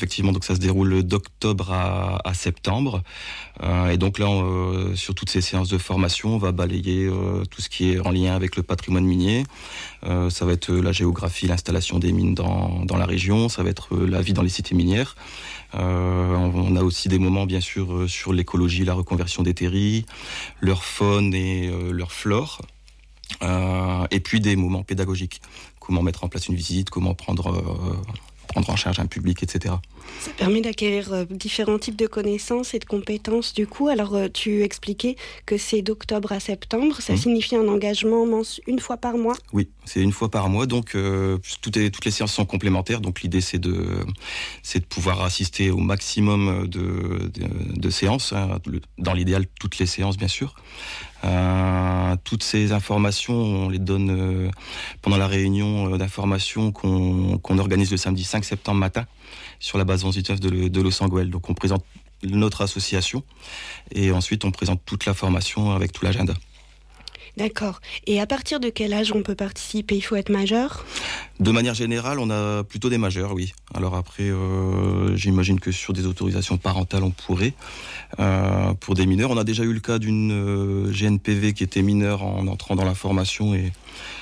effectivement, donc ça se déroule d'octobre à septembre. Et donc là, sur toutes ces séances de formation, on va balayer tout ce qui est en lien avec le patrimoine minier. Ça va être la géographie, l'installation des mines dans la région. Ça va être la vie dans les cités minières. On a aussi des moments, bien sûr, sur l'écologie, la reconversion des terris, leur faune et leur flore. Et puis des moments pédagogiques. Comment mettre en place une visite, comment prendre en charge un public, etc. Ça permet d'acquérir différents types de connaissances et de compétences du coup. Alors tu expliquais que c'est d'octobre à septembre, ça signifie un engagement une fois par mois ? Oui, c'est une fois par mois, donc toutes les séances sont complémentaires, donc l'idée c'est de pouvoir assister au maximum de séances, hein, dans l'idéal toutes les séances bien sûr. Toutes ces informations, on les donne pendant la réunion d'information qu'on organise le samedi 5 septembre matin sur la base 11-19 de Loos-en-Gohelle. Donc on présente notre association et ensuite on présente toute la formation avec tout l'agenda. D'accord. Et à partir de quel âge on peut participer ? Il faut être majeur ? De manière générale, on a plutôt des majeurs, oui. Alors après, j'imagine que sur des autorisations parentales, on pourrait. Pour des mineurs, on a déjà eu le cas d'une GNPV qui était mineure en entrant dans la formation et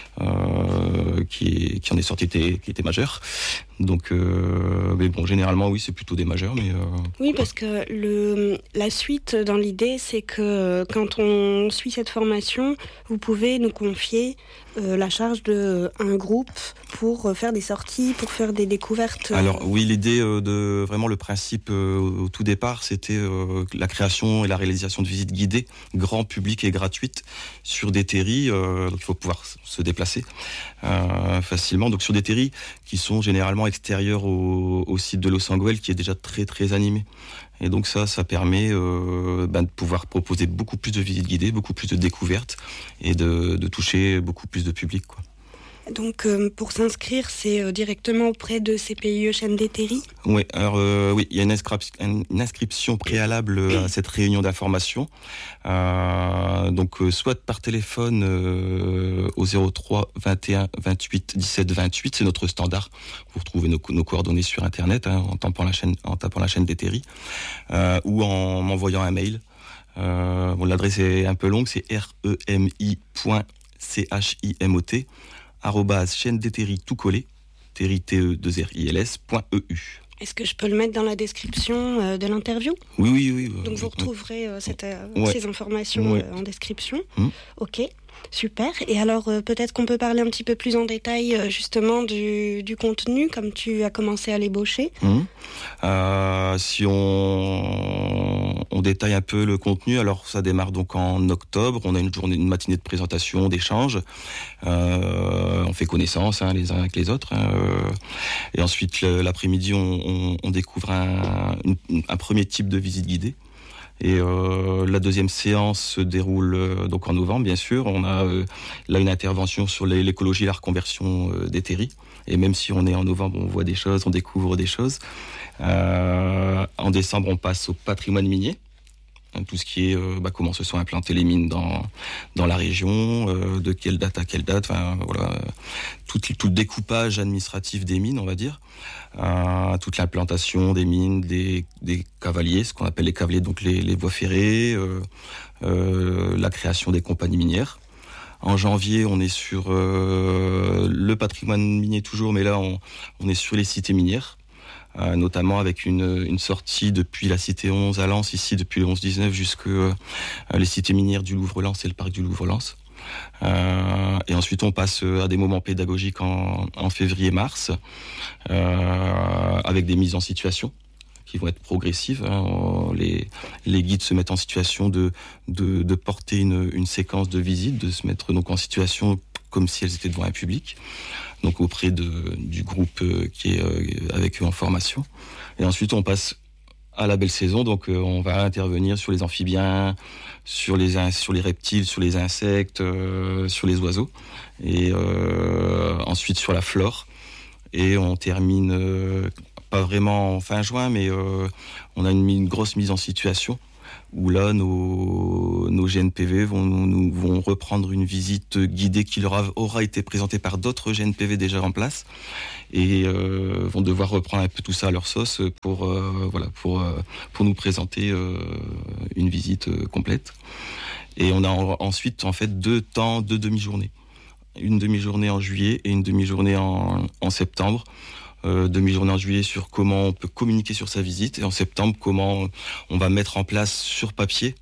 qui en est sorti qui était majeur. Donc, mais bon, généralement, oui, c'est plutôt des majeurs. Mais oui, parce que la suite dans l'idée, c'est que quand on suit cette formation, vous pouvez nous confier la charge d'un groupe pour faire des sorties, pour faire des découvertes. Alors oui, l'idée vraiment le principe au tout départ, c'était la création et la réalisation de visites guidées, grand public et gratuites sur des terris. Donc il faut pouvoir se déplacer facilement. Donc sur des terris qui sont généralement extérieurs au site de Loos-en-Gohelle, qui est déjà très très animé. Et donc ça permet de pouvoir proposer beaucoup plus de visites guidées, beaucoup plus de découvertes et de toucher beaucoup plus de public, quoi. Donc pour s'inscrire, c'est directement auprès de CPIE Chaîne des Terris ? Oui, alors oui, il y a une inscription préalable à cette réunion d'information. Donc soit par téléphone au 03 21 28 17 28, c'est notre standard. Vous retrouvez nos coordonnées sur internet en tapant la chaîne des Terris, ou en m'envoyant un mail. L'adresse est un peu longue, c'est remi.chimot @chaîne des terris tout collé, terri.eu. Est-ce que je peux le mettre dans la description de l'interview ? Oui. Donc vous retrouverez ces informations en description. Ok, super. Et alors peut-être qu'on peut parler un petit peu plus en détail justement du contenu, comme tu as commencé à l'ébaucher. Si on détaille un peu le contenu, alors ça démarre donc en octobre. On a une matinée de présentation, d'échange. On fait connaissance les uns avec les autres. Et ensuite l'après-midi, on découvre un premier type de visite guidée. Et la deuxième séance se déroule donc en novembre, bien sûr. On a là une intervention sur l'écologie et la reconversion des terris. Et même si on est en novembre, on voit des choses, on découvre des choses. En décembre, on passe au patrimoine minier. Tout ce qui est comment se sont implantées les mines dans la région, de quelle date à quelle date, tout le découpage administratif des mines, on va dire, toute l'implantation des mines, des cavaliers, ce qu'on appelle les cavaliers, donc les voies ferrées, la création des compagnies minières. En janvier, on est sur le patrimoine minier toujours, mais là on est sur les cités minières. Notamment avec une sortie depuis la cité 11 à Lens, ici depuis le 11-19 jusque les cités minières du Louvre-Lens et le parc du Louvre-Lens. Et ensuite on passe à des moments pédagogiques en février-mars, avec des mises en situation qui vont être progressives. Les guides se mettent en situation de porter une séquence de visite, de se mettre donc en situation comme si elles étaient devant un public, donc auprès du groupe qui est avec eux en formation. Et ensuite, on passe à la belle saison, donc on va intervenir sur les amphibiens, sur les reptiles, sur les insectes, sur les oiseaux, et ensuite sur la flore. Et on termine, pas vraiment en fin juin, mais on a une grosse mise en situation où là, nos GNPV vont reprendre une visite guidée qui leur aura été présentée par d'autres GNPV déjà en place, et vont devoir reprendre un peu tout ça à leur sauce pour nous présenter une visite complète. Et on a ensuite en fait 2 demi-journées. Une demi-journée en juillet et une demi-journée en septembre. Demi-journée en juillet sur comment on peut communiquer sur sa visite, et en septembre comment on va mettre en place sur papier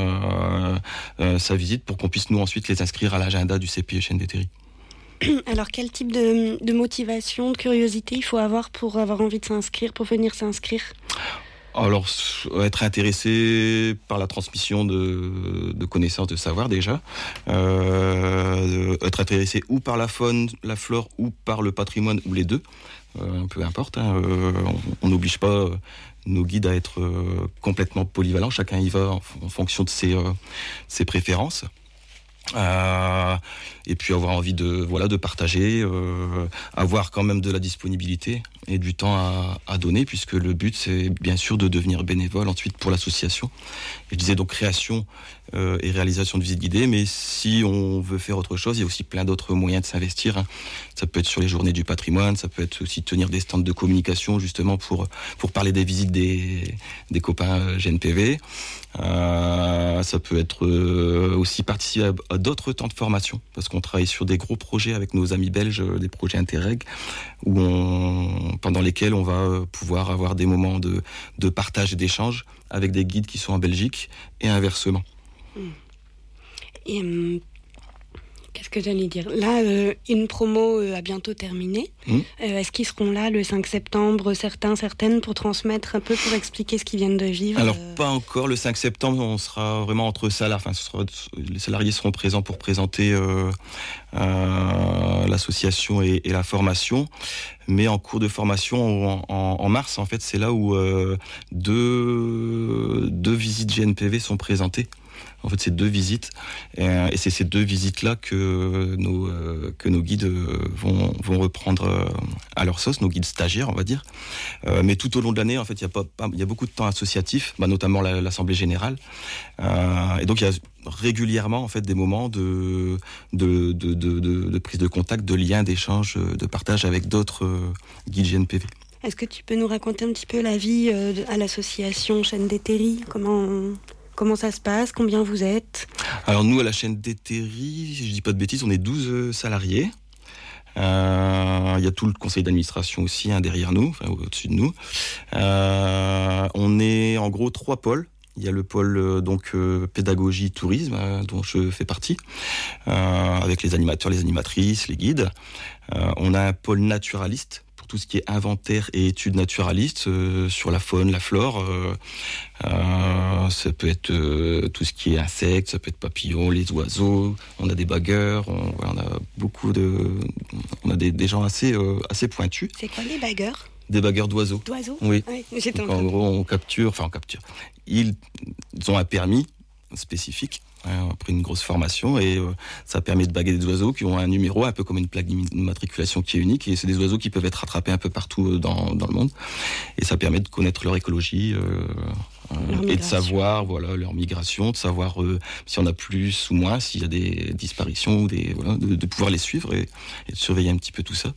sa visite pour qu'on puisse nous ensuite les inscrire à l'agenda du CPE Chêne des Terris. Alors quel type de motivation, de curiosité il faut avoir pour avoir envie de s'inscrire, pour venir s'inscrire ? Alors, être intéressé par la transmission de connaissances, de savoir déjà, être intéressé ou par la faune, la flore, ou par le patrimoine, ou les deux, peu importe. On n'oblige pas nos guides à être complètement polyvalents, chacun y va en fonction de ses préférences. Et puis avoir envie de partager, avoir quand même de la disponibilité et du temps à donner, puisque le but c'est bien sûr de devenir bénévole ensuite pour l'association. Et je disais donc création et réalisation de visites guidées, mais si on veut faire autre chose, il y a aussi plein d'autres moyens de s'investir. Ça peut être sur les journées du patrimoine, ça peut être aussi tenir des stands de communication justement pour parler des visites des copains GNPV. Ça peut être aussi participer à d'autres temps de formation, parce qu'on travaille sur des gros projets avec nos amis belges, des projets Interreg, pendant lesquels on va pouvoir avoir des moments de partage et d'échange avec des guides qui sont en Belgique et inversement. Et qu'est-ce que j'allais dire ? Là, une promo a bientôt terminé. Est-ce qu'ils seront là le 5 septembre, certaines, pour transmettre un peu, pour expliquer ce qu'ils viennent de vivre ? Alors, pas encore. Le 5 septembre, on sera vraiment entre salariés. Les salariés seront présents pour présenter l'association et la formation. Mais en cours de formation, en mars, en fait, c'est là où deux visites GNPV sont présentées. En fait, c'est 2 visites, et c'est ces 2 visites-là que nos guides vont reprendre à leur sauce, nos guides stagiaires, on va dire. Mais tout au long de l'année, en fait, il y a beaucoup de temps associatif, notamment l'Assemblée Générale. Et donc, il y a régulièrement, en fait, des moments de prise de contact, de lien, d'échange, de partage avec d'autres guides GNPV. Est-ce que tu peux nous raconter un petit peu la vie à l'association Chêne des Terris ? Comment ça se passe ? Combien vous êtes ? Alors nous, à la Chêne des Terris, si je dis pas de bêtises, on est 12 salariés. Il y a tout le conseil d'administration aussi derrière nous, au-dessus de nous. On est en gros 3 pôles. Il y a le pôle pédagogie, tourisme, dont je fais partie, avec les animateurs, les animatrices, les guides. On a un pôle naturaliste, tout ce qui est inventaire et études naturalistes sur la faune, la flore. Ça peut être tout ce qui est insectes, ça peut être papillons, les oiseaux. On a des bagueurs, on a des gens assez pointus. C'est quoi les bagueurs ? Des bagueurs d'oiseaux. D'oiseaux ? Oui. J'étais Donc, en gros, on capture. Ils ont un permis spécifique, après une grosse formation, et ça permet de baguer des oiseaux qui ont un numéro, un peu comme une plaque d'immatriculation qui est unique, et c'est des oiseaux qui peuvent être attrapés un peu partout dans le monde, et ça permet de connaître leur écologie et de savoir leur migration, de savoir s'il y en a plus ou moins, s'il y a des disparitions, ou de pouvoir les suivre et de surveiller un petit peu tout ça.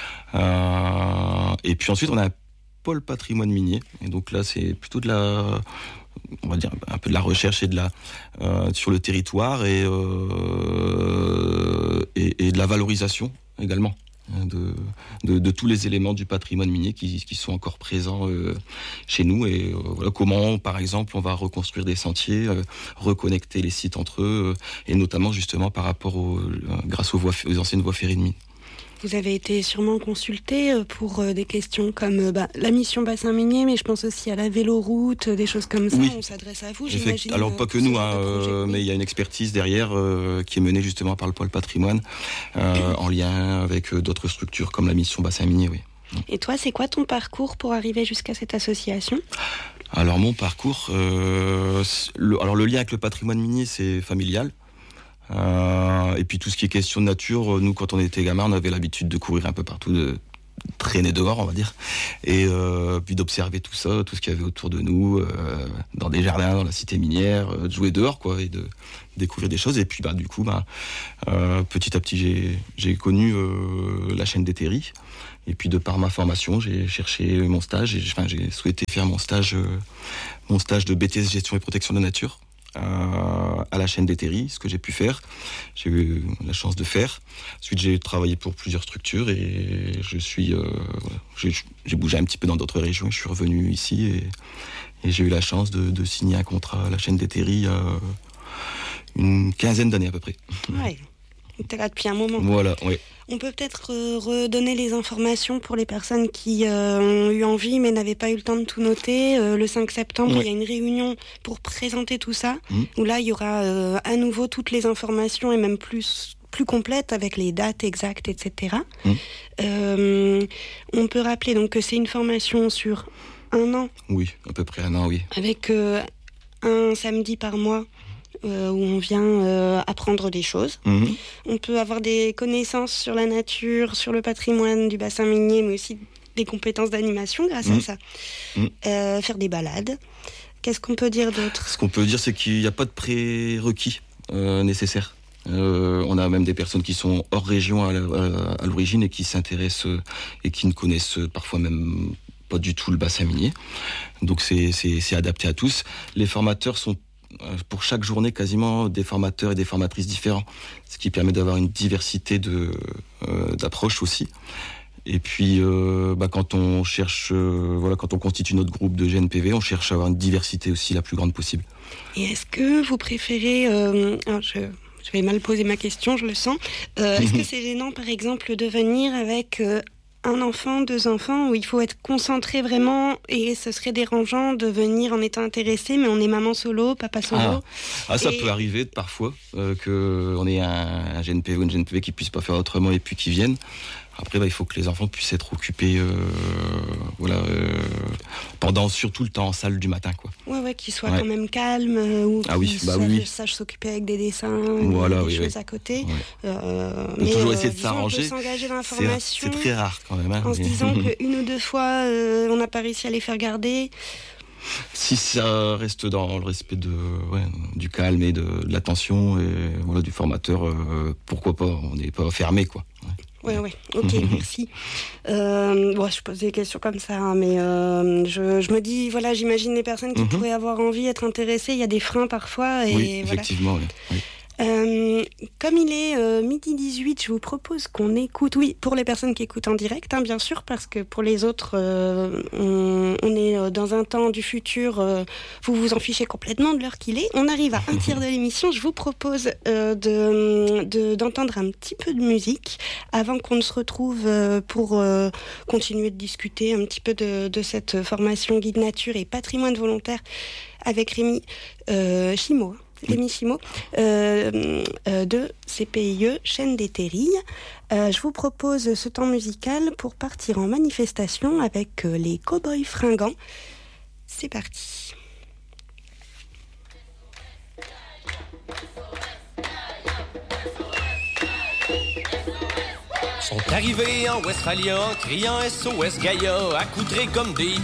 Et puis ensuite on a un pôle patrimoine minier, et donc là c'est plutôt on va dire un peu de la recherche et sur le territoire, et de la valorisation également de tous les éléments du patrimoine minier qui sont encore présents chez nous, et comment par exemple on va reconstruire des sentiers, reconnecter les sites entre eux, et notamment justement par rapport grâce aux anciennes voies ferrées de mine. Vous avez été sûrement consulté pour des questions comme la mission bassin minier, mais je pense aussi à la véloroute, des choses comme ça. Oui. On s'adresse à vous, j'imagine. Alors pas que nous, mais il y a une expertise derrière qui est menée justement par le pôle patrimoine, en lien avec d'autres structures comme la mission bassin minier. Oui. Et toi, c'est quoi ton parcours pour arriver jusqu'à cette association ? Alors mon parcours, le lien avec le patrimoine minier, c'est familial. Et puis tout ce qui est question de nature, nous quand on était gamin, on avait l'habitude de courir un peu partout, traîner dehors, on va dire, et puis d'observer tout ça, tout ce qu'il y avait autour de nous, dans des jardins, dans la cité minière, de jouer dehors, quoi, et de découvrir des choses. Et puis du coup, petit à petit, j'ai connu la chaîne d'Hétairie. Et puis de par ma formation, j'ai cherché mon stage, j'ai souhaité faire mon stage de BTS Gestion et Protection de la Nature à la chaîne d'Hétairie, ce que j'ai pu faire. J'ai eu la chance de faire. Ensuite, j'ai travaillé pour plusieurs structures et j'ai bougé un petit peu dans d'autres régions. Je suis revenu ici et j'ai eu la chance de signer un contrat à la chaîne d'Hétairie il y a une quinzaine d'années à peu près. Ouais, t'es là depuis un moment. Voilà, oui. On peut peut-être redonner les informations pour les personnes qui ont eu envie mais n'avaient pas eu le temps de tout noter. Le 5 septembre, il y a une réunion pour présenter tout ça, où là, il y aura à nouveau toutes les informations et même plus complètes avec les dates exactes, etc. On peut rappeler donc que c'est une formation sur 1 an. Oui, à peu près 1 an, oui. Avec un samedi par mois. Où on vient apprendre des choses. On peut avoir des connaissances sur la nature, sur le patrimoine du bassin minier, mais aussi des compétences d'animation grâce à ça. Faire des balades. Qu'est-ce qu'on peut dire d'autre ? Ce qu'on peut dire, c'est qu'il n'y a pas de prérequis nécessaires. On a même des personnes qui sont hors région à l'origine et qui s'intéressent et qui ne connaissent parfois même pas du tout le bassin minier. Donc c'est adapté à tous. Les formateurs sont pour chaque journée quasiment des formateurs et des formatrices différents, ce qui permet d'avoir une diversité d'approches aussi. Et puis quand on cherche, quand on constitue notre groupe de GNPV, on cherche à avoir une diversité aussi la plus grande possible. Et est-ce que vous préférez, je vais mal poser ma question, je le sens, est-ce que c'est gênant par exemple de venir avec un enfant, 2 enfants, où il faut être concentré vraiment, et ce serait dérangeant de venir en étant intéressé, mais on est maman solo, papa solo. Ça peut arriver parfois, qu'on ait un GNPV ou une GNPV qui ne puisse pas faire autrement et puis qui viennent. Après, il faut que les enfants puissent être occupés pendant surtout le temps en salle du matin, quoi. Ouais, qu'ils soient quand même calmes, ou qu'ils sachent s'occuper avec des dessins, des choses à côté. Ouais. Mais toujours essayer de s'arranger. On peut s'engager dans la formation. C'est très rare quand même. En se disant qu'une ou 2 fois, on n'a pas réussi à les faire garder. Si ça reste dans le respect du calme et de l'attention et du formateur, pourquoi pas, on n'est pas fermé, quoi. Ouais, ok, merci. Je pose des questions comme ça, mais je me dis, j'imagine les personnes qui pourraient avoir envie, être intéressées, il y a des freins parfois. Et oui, effectivement, oui. Comme il est 12h18, je vous propose qu'on écoute, pour les personnes qui écoutent en direct, bien sûr, parce que pour les autres, on est dans un temps du futur, vous vous en fichez complètement de l'heure qu'il est. On arrive à un tiers de l'émission, je vous propose d'entendre un petit peu de musique avant qu'on ne se retrouve pour continuer de discuter un petit peu de cette formation guide nature et patrimoine volontaire avec Rémi Chimo. Rémi Chimo, de CPIE, chaîne d'Hétairie. Je vous propose ce temps musical pour partir en manifestation avec les Cowboys Fringants. C'est parti. Sont arrivés en Westphalia, criant SOS Gaïa, accoutrés comme des